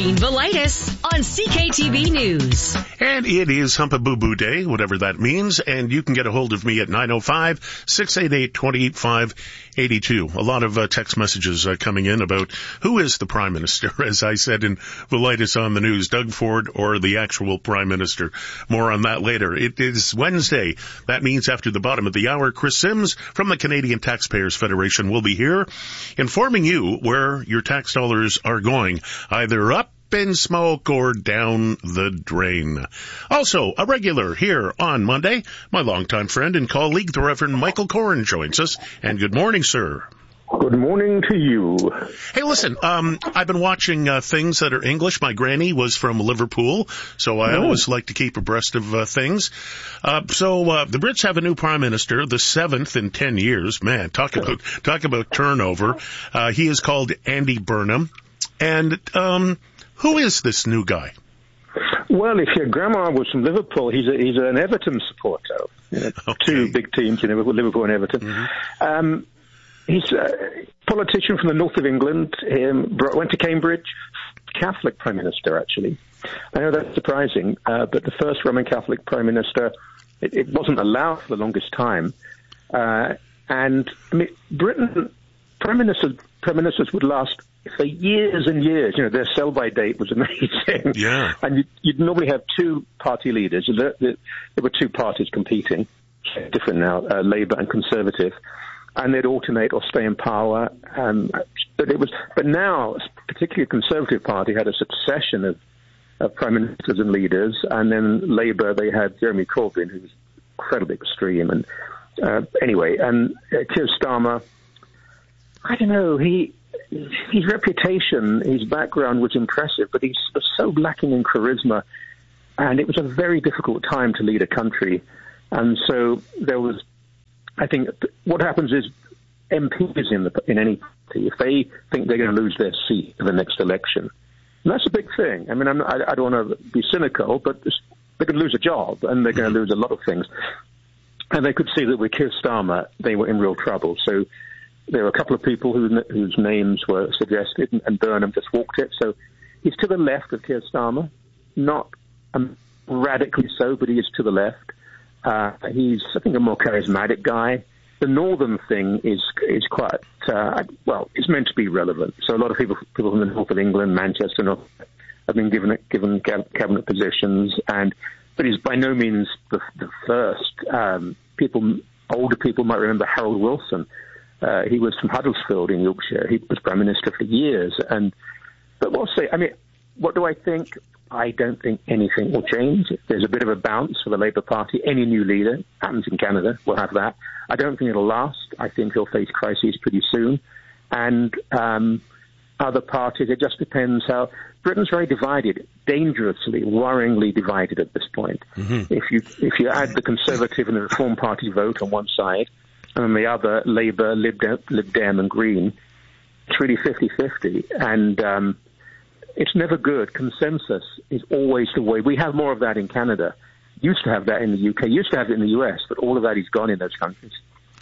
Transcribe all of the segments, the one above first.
Dean Velitis on CKTV News. And it is Humpa-Boo-Boo Day, whatever that means, and you can get a hold of me at 905-688-2582. A lot of text messages coming in about who is the Prime Minister, as I said in Velitis on the News, Doug Ford or the actual Prime Minister. More on that later. It is Wednesday. That means after the bottom of the hour, Chris Sims from the Canadian Taxpayers Federation will be here, informing you where your tax dollars are going, either up in smoke or down the drain. Also, a regular here on Monday, my longtime friend and colleague, the Reverend Michael Corrin, joins us. And good morning, sir. Good morning to you. Hey, listen, I've been watching things that are English. My granny was from Liverpool, so I always like to keep abreast of things. So the Brits have a new prime minister, the 7th in 10 years. Man, talk about turnover. He is called Andy Burnham. And who is this new guy? Well, if your grandma was from Liverpool, he's an Everton supporter. Okay. Two big teams, Liverpool and Everton. Mm-hmm. He's a politician from the north of England, went to Cambridge, Catholic Prime Minister, actually. I know that's surprising, but the first Roman Catholic Prime Minister, it wasn't allowed for the longest time. And I mean, Britain, Prime Ministers would last for years and years. You know, their sell-by date was amazing. Yeah. And you'd normally have two party leaders. There were two parties competing, different now, Labour and Conservative. And they'd alternate or stay in power. But now, particularly the Conservative Party had a succession of prime ministers and leaders. And then Labour, they had Jeremy Corbyn, who was incredibly extreme. And anyway, and Keir Starmer, I don't know, his reputation, his background was impressive, but he's so lacking in charisma. And it was a very difficult time to lead a country. And so there was, I think what happens is MPs in any party, if they think they're going to lose their seat in the next election, and that's a big thing. I mean, I don't want to be cynical, but they're going to lose a job and they're going to lose a lot of things. And they could see that with Keir Starmer, they were in real trouble. So there were a couple of people whose names were suggested, and Burnham just walked it. So he's to the left of Keir Starmer, not radically so, but he is to the left. He's, I think, a more charismatic guy. The northern thing is quite, it's meant to be relevant. So a lot of people from the north of England, Manchester, have been given cabinet positions, but he's by no means the first. Older people might remember Harold Wilson. He was from Huddersfield in Yorkshire. He was Prime Minister for years. But we'll see. I mean, what do I think? I don't think anything will change. There's a bit of a bounce for the Labour Party. Any new leader, happens in Canada, will have that. I don't think it'll last. I think he'll face crises pretty soon. And other parties, it just depends how... Britain's very divided, dangerously, worryingly divided at this point. Mm-hmm. If you add the Conservative and the Reform Party vote on one side, and on the other, Labour, Lib Dem and Green, it's really 50-50. And... it's never good. Consensus is always the way. We have more of that in Canada. Used to have that in the UK. Used to have it in the US, but all of that is gone in those countries.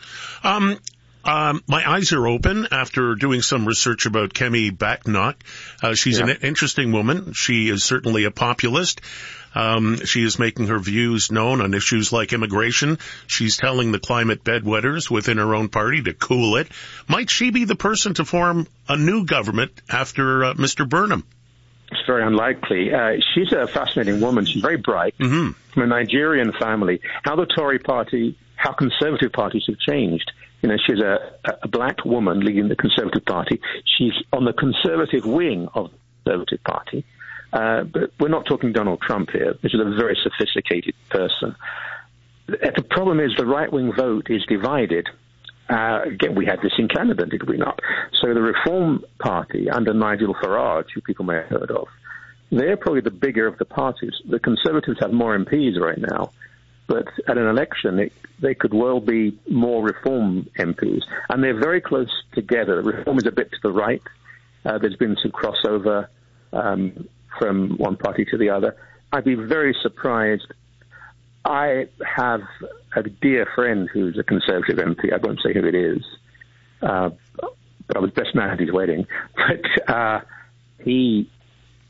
My eyes are open after doing some research about Kemi Badenoch. She's an interesting woman. She is certainly a populist. She is making her views known on issues like immigration. She's telling the climate bedwetters within her own party to cool it. Might she be the person to form a new government after Mr. Burnham? It's very unlikely. She's a fascinating woman. She's very bright, from a Nigerian family. How the Tory party, how Conservative parties have changed. You know, she's a black woman leading the Conservative Party. She's on the Conservative wing of the Conservative Party. But we're not talking Donald Trump here. This is a very sophisticated person. The problem is the right-wing vote is divided. Again, we had this in Canada, did we not? So the Reform Party under Nigel Farage, who people may have heard of, they're probably the bigger of the parties. The Conservatives have more MPs right now, but at an election, they could well be more Reform MPs. And they're very close together. Reform is a bit to the right. There's been some crossover from one party to the other. I'd be very surprised. I have a dear friend who's a Conservative MP. I won't say who it is, but I was best man at his wedding. But he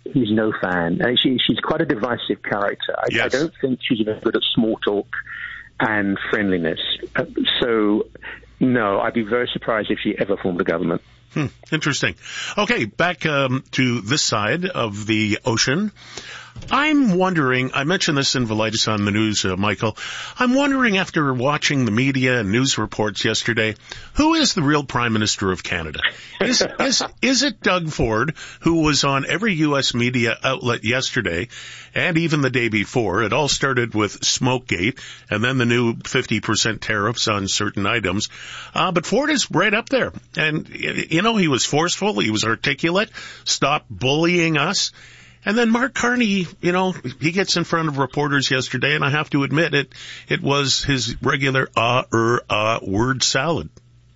he's no fan. She's quite a divisive character. I don't think she's very good at small talk and friendliness. So, no, I'd be very surprised if she ever formed a government. Interesting. Okay, back to this side of the ocean. I'm wondering, I mentioned this in Velitis on the News, Michael. I'm wondering, after watching the media and news reports yesterday, who is the real Prime Minister of Canada? Is it Doug Ford, who was on every U.S. media outlet yesterday and even the day before? It all started with Smokegate and then the new 50% tariffs on certain items. But Ford is right up there. And, you know, he was forceful, he was articulate, stop bullying us. And then Mark Carney, you know, he gets in front of reporters yesterday, and I have to admit it was his regular word salad.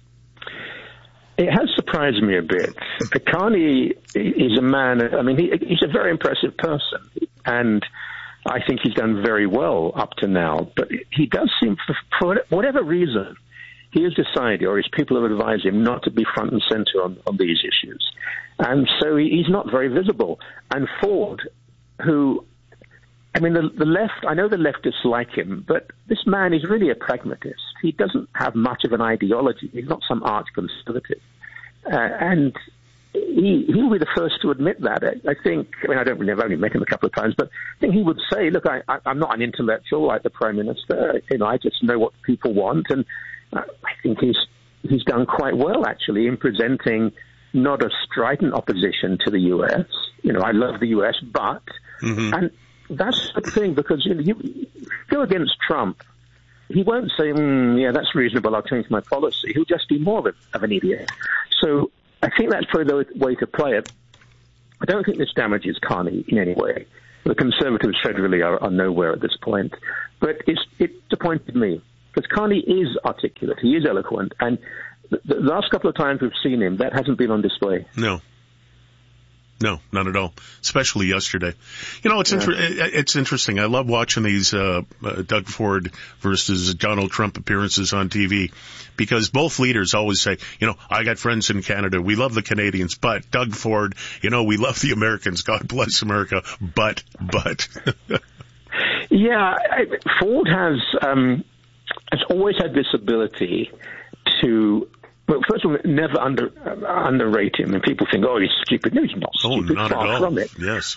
It has surprised me a bit. Carney is a man, I mean, he's a very impressive person, and I think he's done very well up to now. But he does seem, for whatever reason, he has decided, or his people have advised him, not to be front and center on these issues. And so he's not very visible. And Ford, who, I mean, the left, I know the leftists like him, but this man is really a pragmatist. He doesn't have much of an ideology. He's not some arch conservative. And he'll be the first to admit that. I think, I mean, I've only met him a couple of times, but I think he would say, look, I'm not an intellectual like the Prime Minister. You know, I just know what people want. And I think he's done quite well, actually, in presenting not a strident opposition to the U.S. You know, I love the U.S., but, and that's the thing, because you go against Trump, he won't say, yeah, that's reasonable, I'll change my policy. He'll just be more of an idiot. So I think that's probably the way to play it. I don't think this damages Carney in any way. The Conservatives federally are nowhere at this point. But it disappointed me, because Carney is articulate, he is eloquent, and the last couple of times we've seen him, that hasn't been on display. No, not at all. Especially yesterday. You know, it's interesting. I love watching these Doug Ford versus Donald Trump appearances on TV, because both leaders always say, you know, I got friends in Canada. We love the Canadians, but Doug Ford, you know, we love the Americans. God bless America. But. Yeah, Ford has always had this ability to. Well, first of all, never underrate him. And people think, oh, he's stupid. No, he's not stupid. Not far at all. From it. Yes.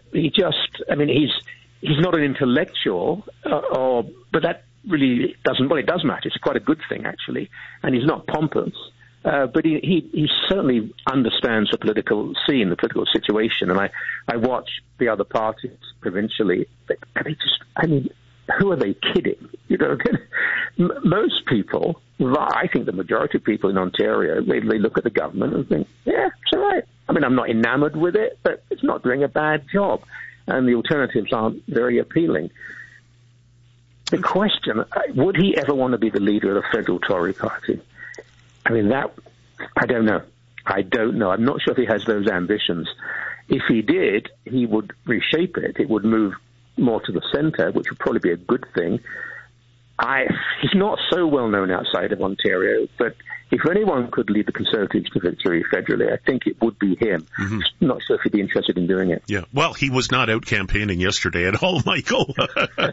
He's not an intellectual, but that really doesn't, well, it does matter. It's quite a good thing, actually. And he's not pompous. But he certainly understands the political scene, the political situation. And I watch the other parties provincially. Who are they kidding? You know, most people, I think the majority of people in Ontario, they look at the government and think, yeah, it's all right. I mean, I'm not enamored with it, but it's not doing a bad job. And the alternatives aren't very appealing. The question, would he ever want to be the leader of the federal Tory party? I mean, I don't know. I'm not sure if he has those ambitions. If he did, he would reshape it. It would move more to the centre, which would probably be a good thing. He's not so well known outside of Ontario, but if anyone could lead the Conservatives to victory federally, I think it would be him. Mm-hmm. Not sure if he'd be interested in doing it. Yeah, well, he was not out campaigning yesterday at all, Michael. You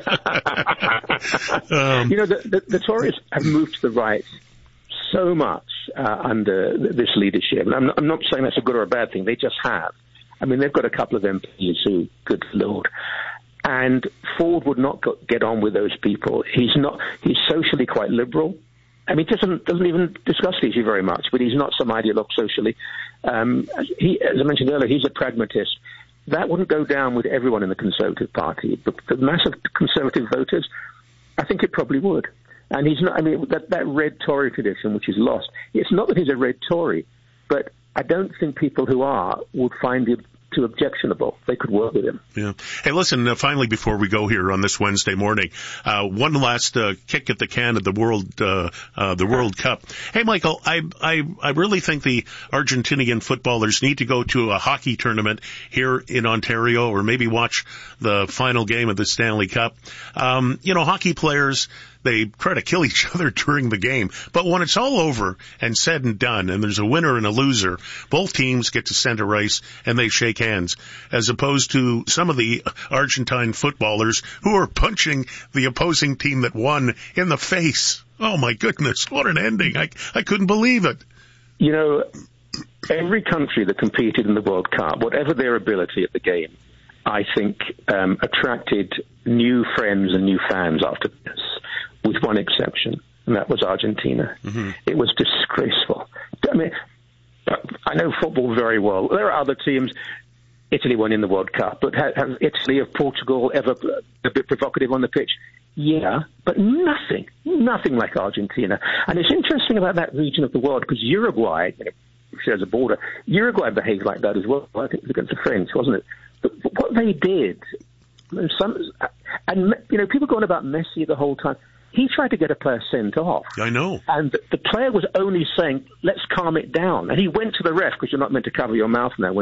know, the Tories have moved to the right so much under this leadership. And I'm not saying that's a good or a bad thing. They just have. I mean, they've got a couple of MPs who, good Lord. And Ford would not get on with those people. He's socially quite liberal. I mean, doesn't even discuss the issue very much, but he's not some ideologue socially. As I mentioned earlier, he's a pragmatist. That wouldn't go down with everyone in the Conservative Party. But the massive Conservative voters, I think it probably would. And he's not, I mean, that red Tory tradition, which is lost, it's not that he's a red Tory, but I don't think people who are would find it too objectionable. They could work with him. Yeah. Hey, listen, finally, before we go here on this Wednesday morning, one last kick at the can of the World Cup. Hey, Michael, I really think the Argentinian footballers need to go to a hockey tournament here in Ontario, or maybe watch the final game of the Stanley Cup. You know, hockey players, they try to kill each other during the game. But when it's all over and said and done, and there's a winner and a loser, both teams get to center ice and they shake hands, as opposed to some of the Argentine footballers who are punching the opposing team that won in the face. Oh my goodness, what an ending. I couldn't believe it. You know, every country that competed in the World Cup, whatever their ability at the game, I think attracted new friends and new fans after this, with one exception, and that was Argentina. Mm-hmm. It was disgraceful. I mean, I know football very well. There are other teams. Italy won in the World Cup, but have Italy or Portugal ever a bit provocative on the pitch? Yeah, but nothing like Argentina. And it's interesting about that region of the world, because Uruguay, shares a border, Uruguay behaved like that as well. I think it was against the French, wasn't it? But what they did, people going about Messi the whole time. He tried to get a player sent off. I know. And the player was only saying, let's calm it down. And he went to the ref, because you're not meant to cover your mouth now.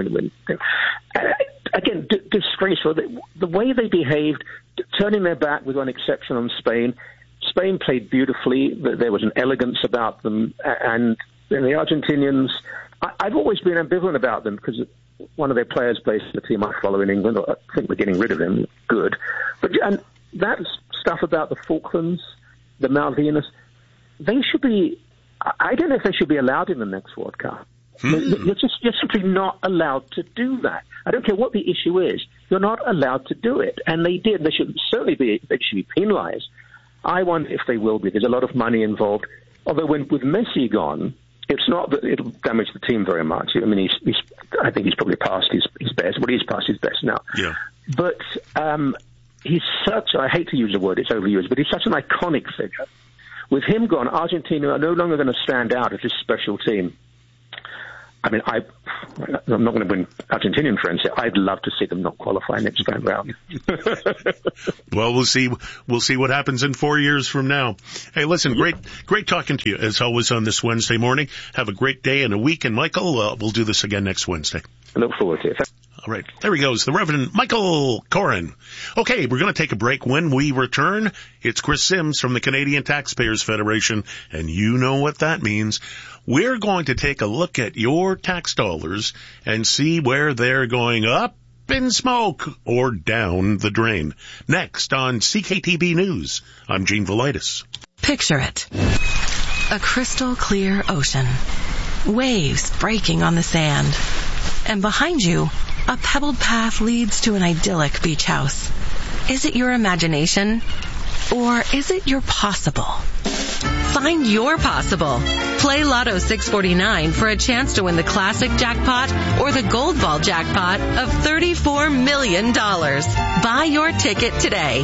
Again, disgraceful. The way they behaved, turning their back with one exception on Spain. Spain played beautifully. There was an elegance about them. And the Argentinians, I've always been ambivalent about them, because one of their players plays for the team I follow in England. I think we're getting rid of him. Good. And that stuff about the Falklands, the Malvinas, they should be, I don't know if they should be allowed in the next World Cup. You're simply not allowed to do that. I don't care what the issue is. You're not allowed to do it. And they did. They should be penalized. I wonder if they will be. There's a lot of money involved. Although with Messi gone, it's not that it'll damage the team very much. I mean, I think he's probably past his best. Well, he's past his best now. Yeah. But he's such, I hate to use the word, it's overused, but he's such an iconic figure. With him gone, Argentina are no longer going to stand out as this special team. I mean, I'm not going to win Argentinian friends here. I'd love to see them not qualify next time round. Well, we'll see what happens in 4 years from now. Hey, listen, great talking to you as always on this Wednesday morning. Have a great day and a week. And Michael, we'll do this again next Wednesday. I look forward to it. All right. There he goes, the Reverend Michael Coren. Okay, we're going to take a break. When we return, it's Chris Sims from the Canadian Taxpayers Federation, and you know what that means. We're going to take a look at your tax dollars and see where they're going up in smoke or down the drain. Next on CKTB News, I'm Gene Velitis. Picture it. A crystal clear ocean. Waves breaking on the sand. And behind you, a pebbled path leads to an idyllic beach house. Is it your imagination? Or is it your possible? Find your possible. Play Lotto 649 for a chance to win the classic jackpot or the gold ball jackpot of $34 million. Buy your ticket today.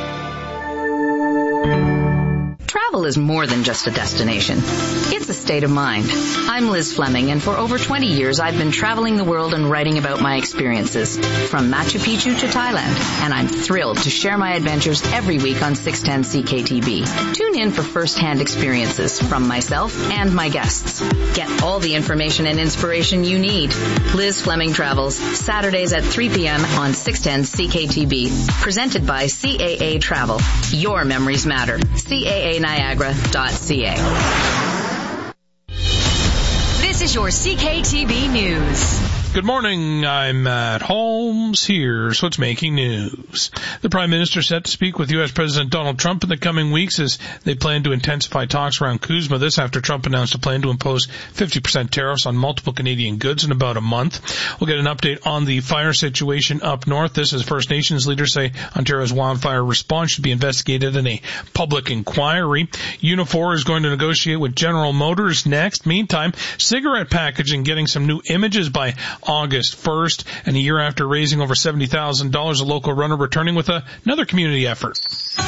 Travel is more than just a destination. It's a state of mind. I'm Liz Fleming, and for over 20 years, I've been traveling the world and writing about my experiences, from Machu Picchu to Thailand, and I'm thrilled to share my adventures every week on 610 CKTB. Tune in for first-hand experiences from myself and my guests. Get all the information and inspiration you need. Liz Fleming Travels, Saturdays at 3 p.m. on 610 CKTB. Presented by CAA Travel. Your memories matter. CAANiagara.ca. This is your CKTB News. Good morning. I'm Matt Holmes. Here's what's making news. The Prime Minister set to speak with U.S. President Donald Trump in the coming weeks as they plan to intensify talks around CUSMA. This after Trump announced a plan to impose 50% tariffs on multiple Canadian goods in about a month. We'll get an update on the fire situation up north. This as First Nations leaders say Ontario's wildfire response should be investigated in a public inquiry. Unifor is going to negotiate with General Motors next. Meantime, cigarette packaging getting some new images by August 1st, and a year after raising over $70,000, a local runner returning with another community effort.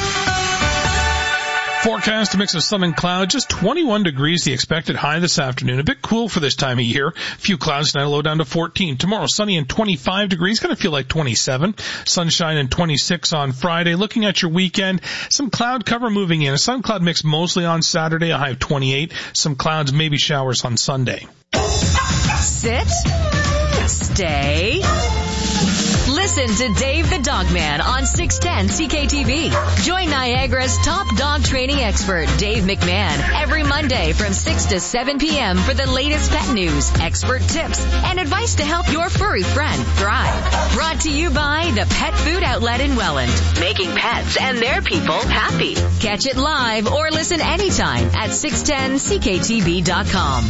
Forecast, a mix of sun and cloud, just 21 degrees, the expected high this afternoon. A bit cool for this time of year. A few clouds tonight, low down to 14. Tomorrow, sunny and 25 degrees, going to feel like 27. Sunshine and 26 on Friday. Looking at your weekend, some cloud cover moving in. A sun cloud mix mostly on Saturday, a high of 28. Some clouds, maybe showers on Sunday. Sit. Stay. Listen to Dave the Dog Man on 610 CKTV. Join Niagara's top dog training expert, Dave McMahon, every Monday from 6 to 7 p.m. for the latest pet news, expert tips, and advice to help your furry friend thrive. Brought to you by the Pet Food Outlet in Welland, making pets and their people happy. Catch it live or listen anytime at 610CKTV.com.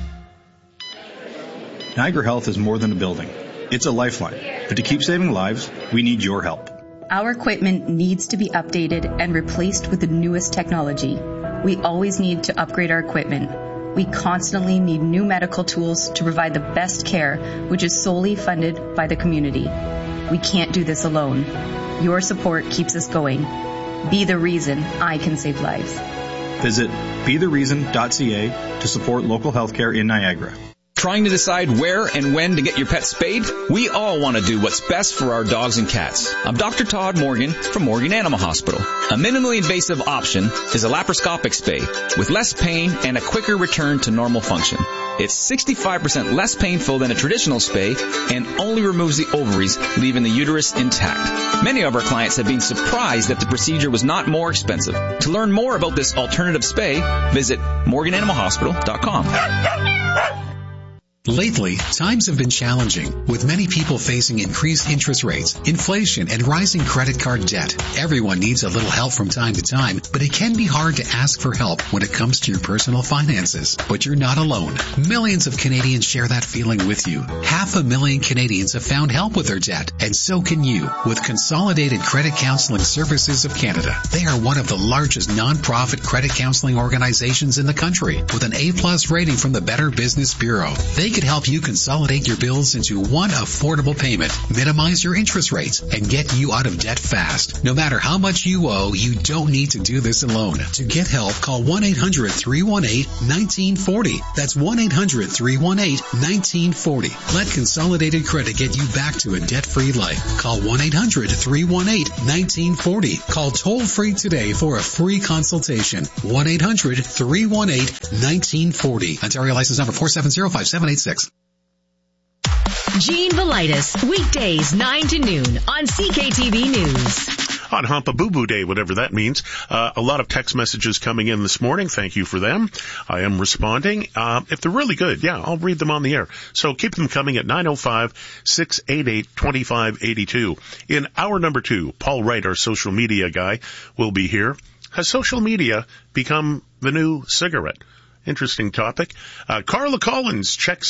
Niagara Health is more than a building. It's a lifeline. But to keep saving lives, we need your help. Our equipment needs to be updated and replaced with the newest technology. We always need to upgrade our equipment. We constantly need new medical tools to provide the best care, which is solely funded by the community. We can't do this alone. Your support keeps us going. Be the reason I can save lives. Visit bethereason.ca to support local healthcare in Niagara. Trying to decide where and when to get your pet spayed? We all want to do what's best for our dogs and cats. I'm Dr. Todd Morgan from Morgan Animal Hospital. A minimally invasive option is a laparoscopic spay with less pain and a quicker return to normal function. It's 65% less painful than a traditional spay and only removes the ovaries, leaving the uterus intact. Many of our clients have been surprised that the procedure was not more expensive. To learn more about this alternative spay, visit morgananimalhospital.com. Lately, times have been challenging, with many people facing increased interest rates, inflation, and rising credit card debt. Everyone needs a little help from time to time, but it can be hard to ask for help when it comes to your personal finances. But you're not alone. Millions of Canadians share that feeling with you. 500,000 Canadians have found help with their debt, and so can you, with Consolidated Credit Counseling Services of Canada. They are one of the largest non-profit credit counseling organizations in the country, with an A+ rating from the Better Business Bureau. They could help you consolidate your bills into one affordable payment, minimize your interest rates, and get you out of debt fast. No matter how much you owe, you don't need to do this alone. To get help, call 1-800-318-1940. That's 1-800-318-1940. Let Consolidated Credit get you back to a debt-free life. Call 1-800-318-1940. Call toll-free today for a free consultation. 1-800-318-1940. Ontario license number 4705786. Gene Velitis, weekdays 9 to noon on CKTV News. On Hampabubu Day, whatever that means. A lot of text messages coming in this morning. Thank you for them. I am responding. If they're really good, I'll read them on the air. So keep them coming at 905-688-2582. In hour number 2, Paul Wright, our social media guy, will be here. Has social media become the new cigarette? Interesting topic. Carla Collins checks